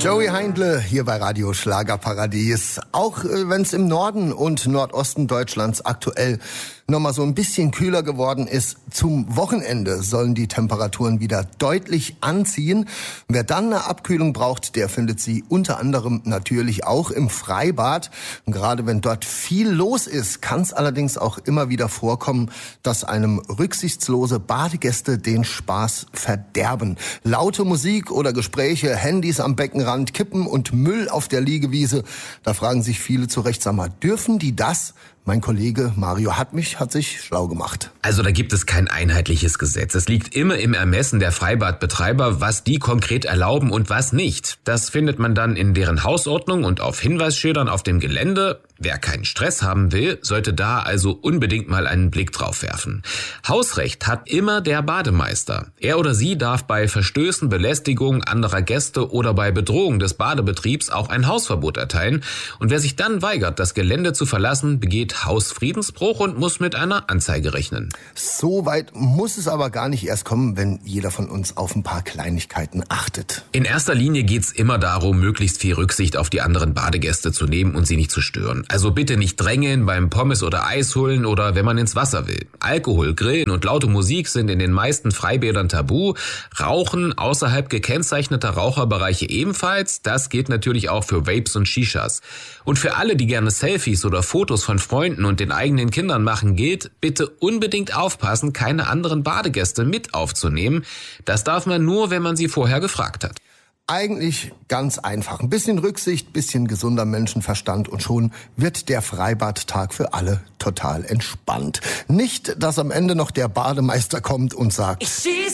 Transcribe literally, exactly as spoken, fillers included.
Joey Heindle hier bei Radio Schlagerparadies. Auch äh, wenn es im Norden und Nordosten Deutschlands aktuell noch mal so ein bisschen kühler geworden ist, zum Wochenende sollen die Temperaturen wieder deutlich anziehen. Wer dann eine Abkühlung braucht, der findet sie unter anderem natürlich auch im Freibad. Und gerade wenn dort viel los ist, kann es allerdings auch immer wieder vorkommen, dass einem rücksichtslose Badegäste den Spaß verderben. Laute Musik oder Gespräche, Handys am Beckenrand, Kippen und Müll auf der Liegewiese. Da fragen sich viele zu Recht, sag mal, dürfen die das? Mein Kollege Mario Hartwig hat sich schlau gemacht. Also da gibt es kein einheitliches Gesetz. Es liegt immer im Ermessen der Freibadbetreiber, was die konkret erlauben und was nicht. Das findet man dann in deren Hausordnung und auf Hinweisschildern auf dem Gelände. Wer keinen Stress haben will, sollte da also unbedingt mal einen Blick drauf werfen. Hausrecht hat immer der Bademeister. Er oder sie darf bei Verstößen, Belästigung anderer Gäste oder bei Bedrohung des Badebetriebs auch ein Hausverbot erteilen. Und wer sich dann weigert, das Gelände zu verlassen, begeht Hausfriedensbruch und muss mit einer Anzeige rechnen. So weit muss es aber gar nicht erst kommen, wenn jeder von uns auf ein paar Kleinigkeiten achtet. In erster Linie geht's immer darum, möglichst viel Rücksicht auf die anderen Badegäste zu nehmen und sie nicht zu stören. Also bitte nicht drängeln beim Pommes oder Eis holen oder wenn man ins Wasser will. Alkohol, Grillen und laute Musik sind in den meisten Freibädern tabu. Rauchen außerhalb gekennzeichneter Raucherbereiche ebenfalls. Das gilt natürlich auch für Vapes und Shishas. Und für alle, die gerne Selfies oder Fotos von Freunden und den eigenen Kindern machen, gilt, bitte unbedingt aufpassen, keine anderen Badegäste mit aufzunehmen. Das darf man nur, wenn man sie vorher gefragt hat. Eigentlich ganz einfach. Ein bisschen Rücksicht, bisschen gesunder Menschenverstand und schon wird der Freibadtag für alle total entspannt. Nicht, dass am Ende noch der Bademeister kommt und sagt: Ich schieß